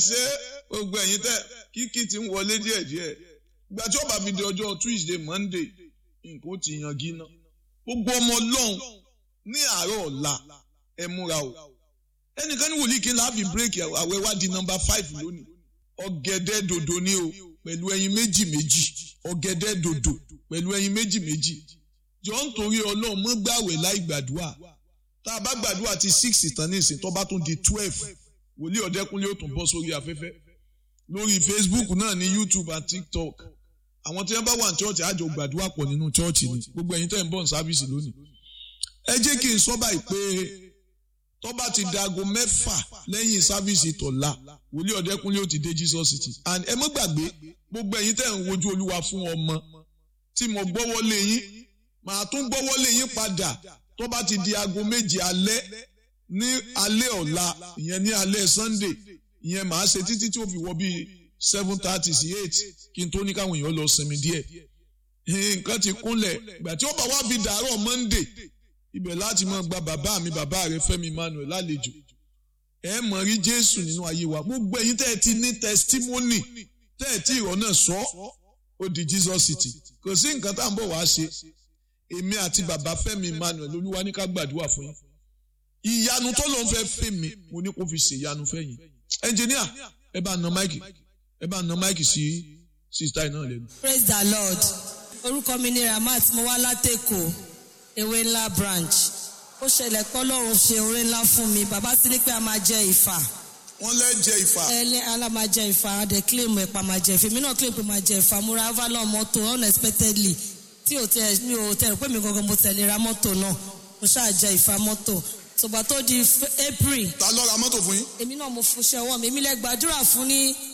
ṣé gbogbo ẹ̀yin tẹ́ kíkì ti ń wọlé díẹ̀díẹ̀ ìgbà tí ó bá fi di ọjọ́ Tuesday Monday nǹkan ó ti yan gíná gbogbo ọmọ Ọlọ́run ní àárọ̀ ọ̀la ẹ múra o ẹnìkan ní wòlíì kí n láàbì bírèkì àwẹ̀ wá di nọ́mbà 5 lónìí ọ̀gẹ̀dẹ̀ dòdò ní o pẹ̀lú ẹyin méjì ọ̀gẹ̀dẹ̀ dòdò pẹ̀lú ẹyin méjì jọ ń torí Ọlọ́run mọ́ gbàwẹ̀ láì gbàdúrà tá a bá gbàdúrà ti 6 tán ní ìsìn tó bá tún di 12 wòlíì Ọ̀dẹ́kúnlé ó tún bọ́ sórí afẹ́fẹ́ lórí Facebook náà ní YouTube àti TikTok àwọn tí wọ́n bá wà ní chọ́ọ̀chì àjọ gbàdúrà pọ̀ nínú chọ́ọ̀chì ni gbogbo ẹ̀yin tẹ́ ń bọ̀ ní sáfíìsì lónìí ẹ jẹ́ kí n sọ báyìí pé tó bá ti dago 6 lẹ́yìn sáfíìsì tọ̀la wòlíì Ọ̀dẹ́kúnlé ó ti dé Jesus City and ẹ má gbàgbé gbogbo ẹ̀yin tẹ́ ń wojú Olúwa fún ọmọ tí mo gbọ́wọ́ lé yín màá tún gbọ́wọ́ lé yín padà tó bá ti di aago 7 alẹ́ ní alẹ́ ọ̀la ìyẹn ní alẹ́ Sunday ìyẹn màá ṣe títí tí ó fi wọ bíi 7:30 sí 8 kí n tó ní káwọn èèyàn lọ sinmi díẹ̀ nǹkan ti kúnlẹ̀ ìgbà tí ó bá wá fi dàárọ̀ Monday ibẹ̀ láti máa gba bàbá rẹ Fẹ́mi Emmanuel lálejò ẹ mọ̀ rí Jésù nínú ayé wa gbogbo ẹ̀yin tẹ́ ẹ ti ní testimony tẹ́ ẹ tí ìrọ̀ náà sọ ó di Jesus City kò sí nǹkan tá à ń bọ̀ wá ṣe èmi àti bàbá Fẹ́mi Emmanuel Olúwa ní ká gbàdúrà fún yín ìyanu tó ló ń fẹ́ fẹ́ mi mo ní kó fi ṣe ìyanu fẹ́ yín ẹnjìníà ẹ bá na máìkì sí sísítà náà lẹ́nu. Praise the Lord orúkọ mi ni Ramat mo wá látẹ̀kọ̀ ewé ńlá branch ó ṣẹlẹ̀ pọ́lọ́run ṣe oore ńlá fún mi bàbá sí ní pé a máa jẹ ìfà. wọ́n lẹ́ jẹ ìfà. ala máa jẹ ìfà adẹ claim ẹ̀pà máa jẹ ìfà èmi náà claim pé máa jẹ ìfà mo ra Avalon mọ́tò unexpectedly tí mi ò tẹ̀ pé mi gangan mo tẹ̀lé ra mọ́tò náà mo ṣáà jẹ ìfà mọ́tò ṣùgbọ́n tó di April. ta ló ra mọ́tò fún yín. èmi náà mo fún iṣẹ́ ọwọ́ mi èmi lẹ gbàdúrà fún ní